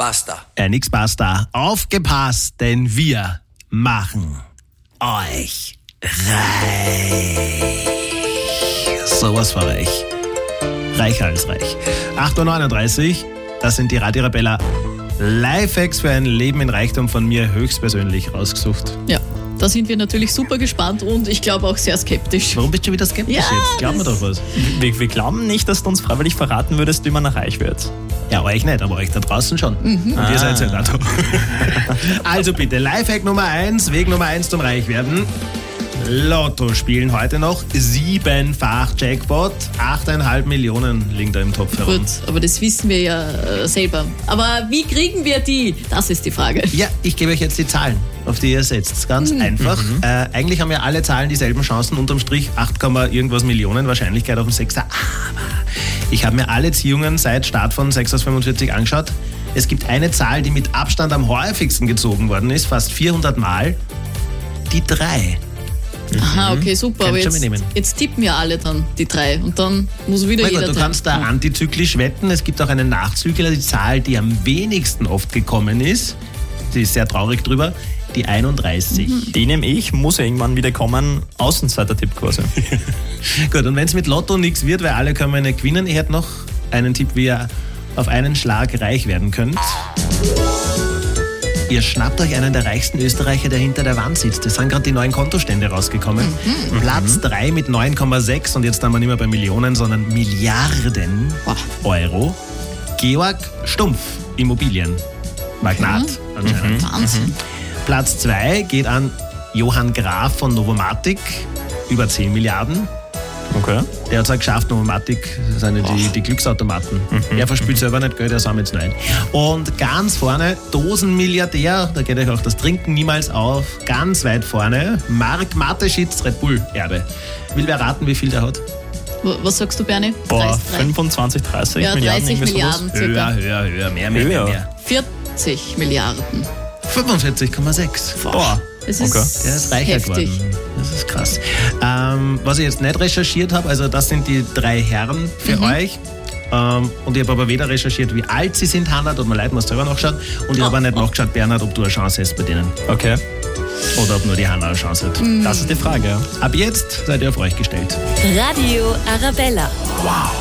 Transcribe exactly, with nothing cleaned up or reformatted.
basta. Äh, nix basta. Aufgepasst, denn wir machen euch reich. Sowas war reich. Reicher als reich. acht Uhr neununddreißig, das sind die Radio Arabella Lifehacks für ein Leben in Reichtum, von mir höchstpersönlich rausgesucht. Ja, da sind wir natürlich super gespannt und ich glaube auch sehr skeptisch. Warum bist du wieder skeptisch Ja, jetzt? Glaub mir das- doch was. Wir, wir glauben nicht, dass du uns freiwillig verraten würdest, wie man reich wird. Ja, euch nicht, aber euch da draußen schon. Und ihr seid ja da. Also bitte, Lifehack Nummer eins, Weg Nummer eins zum Reichwerden. Lotto spielen heute noch. Siebenfach Jackpot. achteinhalb Millionen liegen da im Topf herum. Gut, aber das wissen wir ja äh, selber. Aber wie kriegen wir die? Das ist die Frage. Ja, ich gebe euch jetzt die Zahlen, auf die ihr setzt. Ganz einfach. Äh, eigentlich haben ja alle Zahlen dieselben Chancen. Unterm Strich acht, irgendwas Millionen Wahrscheinlichkeit auf dem Sechser. Aber ich habe mir alle Ziehungen seit Start von sechs aus fünfundvierzig angeschaut. Es gibt eine Zahl, die mit Abstand am häufigsten gezogen worden ist, fast vierhundert Mal. Die drei. Aha, okay, super. Aber Könnt schon jetzt, mitnehmen. jetzt tippen ja alle dann die drei und dann muss wieder Na jeder gut, du teilen. kannst da antizyklisch wetten. Es gibt auch einen Nachzügler, die Zahl, die am wenigsten oft gekommen ist. Die ist sehr traurig drüber. Die einunddreißig. Die nehme ich, muss ja irgendwann wieder kommen. Außenseiter-Tipp quasi. Gut, und wenn es mit Lotto nichts wird, weil alle können wir nicht gewinnen, ich hätte noch einen Tipp, wie ihr auf einen Schlag reich werden könnt. Ihr schnappt euch einen der reichsten Österreicher, der hinter der Wand sitzt. Das sind gerade die neuen Kontostände rausgekommen. Mhm. Platz drei mit neun Komma sechs und jetzt haben wir nicht mehr bei Millionen, sondern Milliarden Boah. Euro. Georg Stumpf, Immobilien. Magnat anscheinend. Wahnsinn. Platz zwei geht an Johann Graf von Novomatic, über zehn Milliarden. Okay. Der hat es auch geschafft, Novomatic, das sind ja die, die Glücksautomaten. Er verspielt selber nicht Geld, er sammelt es nicht. Und ganz vorne, Dosenmilliardär, da geht euch auch das Trinken niemals auf. Ganz weit vorne, Mark Mateschitz, Red Bull Erbe. Will wer raten, wie viel der hat? W- Was sagst du, Bernie? Boah, dreißig, fünfundzwanzig, dreißig ja, Milliarden. dreißig irgendwie sowas. Milliarden circa. Höher, höher, höher, mehr, mehr, mehr, Höher. mehr. vierzig Milliarden. fünfundvierzig Komma sechs. Boah. Das ist, Okay. Der ist reicher heftig. geworden. Das ist krass. Ähm, was ich jetzt nicht recherchiert habe, also das sind die drei Herren für Mhm. euch. Ähm, und ich habe aber weder recherchiert, wie alt sie sind, Hannah, tut mir leid, musst selber nachschauen. Und ich habe Oh, auch nicht oh. nachgeschaut, Bernhard, ob du eine Chance hast bei denen. Okay. Oder ob nur die Hannah eine Chance hat. Mhm. Das ist die Frage, ja. Ab jetzt seid ihr auf euch gestellt. Radio Arabella. Wow.